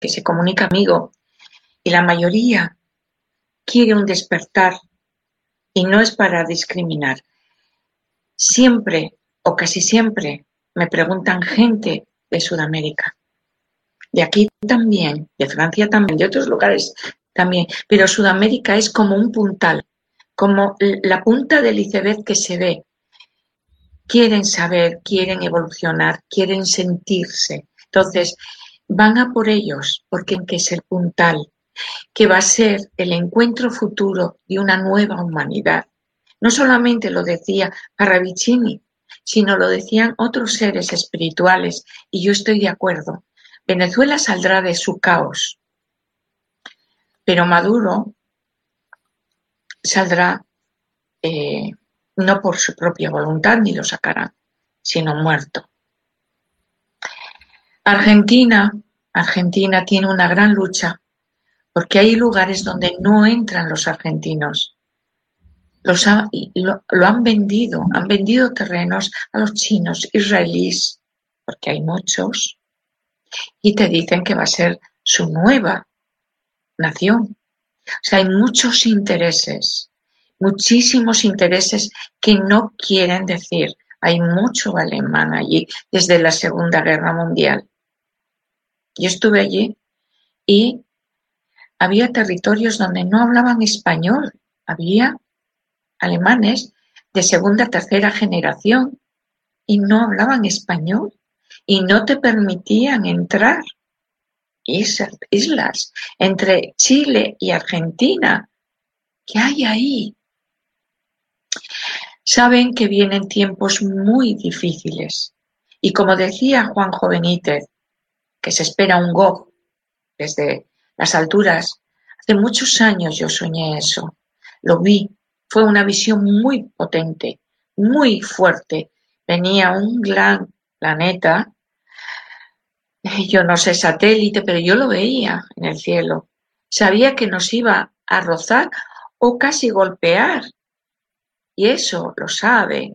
que se comunica conmigo, y la mayoría quiere un despertar, y no es para discriminar. Siempre o casi siempre me preguntan gente de Sudamérica, de aquí también, de Francia también, de otros lugares también, pero Sudamérica es como un puntal, como la punta del iceberg que se ve. Quieren saber, quieren evolucionar, quieren sentirse. Entonces, van a por ellos, porque es el puntal, que va a ser el encuentro futuro de una nueva humanidad. No solamente lo decía Parravicini, sino lo decían otros seres espirituales, y yo estoy de acuerdo. Venezuela saldrá de su caos, pero Maduro saldrá no por su propia voluntad, ni lo sacará, sino muerto. Argentina tiene una gran lucha, porque hay lugares donde no entran los argentinos. Lo han vendido terrenos a los chinos, israelíes, porque hay muchos, y te dicen que va a ser su nueva nación. O sea, hay muchos intereses, muchísimos intereses que no quieren decir. Hay mucho alemán allí desde la Segunda Guerra Mundial. Yo estuve allí y había territorios donde no hablaban español, había alemanes de segunda, tercera generación y no hablaban español y no te permitían entrar. Esas islas entre Chile y Argentina, ¿qué hay ahí? Saben que vienen tiempos muy difíciles y como decía Juanjo Benítez, que se espera un Gog desde las alturas, hace muchos años yo soñé eso, lo vi, fue una visión muy potente, muy fuerte, venía un gran planeta, yo no sé satélite, pero yo lo veía en el cielo, sabía que nos iba a rozar o casi golpear, y eso lo saben,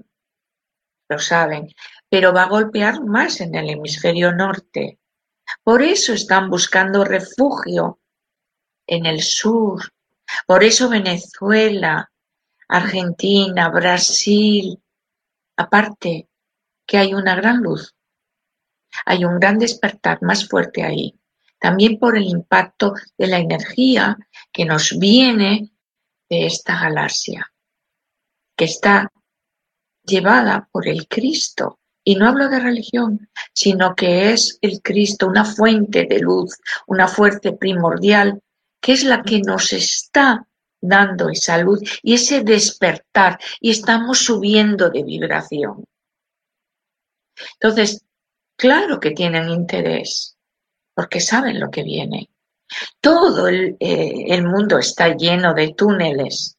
pero va a golpear más en el hemisferio norte. Por eso están buscando refugio en el sur. Por eso Venezuela, Argentina, Brasil, aparte que hay una gran luz, hay un gran despertar más fuerte ahí. También por el impacto de la energía que nos viene de esta galaxia, que está llevada por el Cristo. Y no hablo de religión, sino que es el Cristo, una fuente de luz, una fuente primordial, que es la que nos está dando esa luz y ese despertar, y estamos subiendo de vibración. Entonces, claro que tienen interés, porque saben lo que viene. Todo el mundo está lleno de túneles,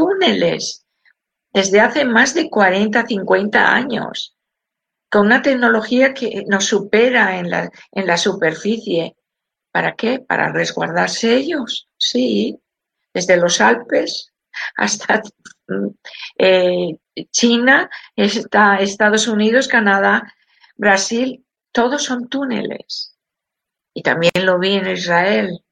desde hace más de 40, 50 años. Con una tecnología que nos supera en la superficie. ¿Para qué? ¿Para resguardarse ellos? Sí, desde los Alpes hasta China, Estados Unidos, Canadá, Brasil, todos son túneles. Y también lo vi en Israel,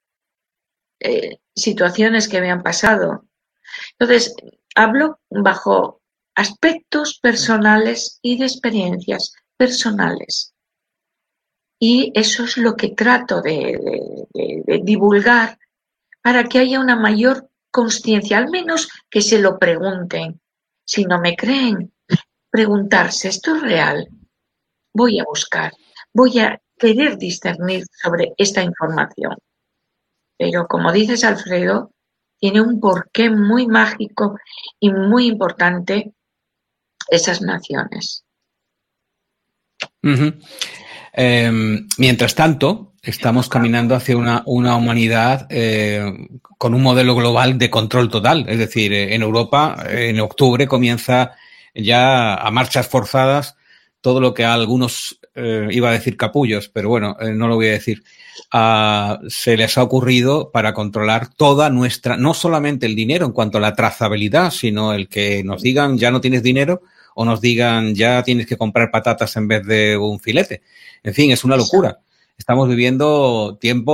situaciones que me han pasado. Entonces, hablo bajo aspectos personales y de experiencias personales. Y eso es lo que trato de divulgar para que haya una mayor consciencia, al menos que se lo pregunten. Si no me creen, preguntarse, ¿esto es real? Voy a buscar, voy a querer discernir sobre esta información. Pero como dices, Alfredo, tiene un porqué muy mágico y muy importante esas naciones. Uh-huh. Mientras tanto, estamos caminando hacia una humanidad con un modelo global de control total. Es decir, en Europa, en octubre, comienza ya a marchas forzadas todo lo que a algunos, iba a decir capullos, pero bueno, no lo voy a decir, se les ha ocurrido para controlar toda nuestra, no solamente el dinero en cuanto a la trazabilidad, sino el que nos digan ya no tienes dinero o nos digan ya tienes que comprar patatas en vez de un filete. En fin, es una locura. estamos viviendo tiempos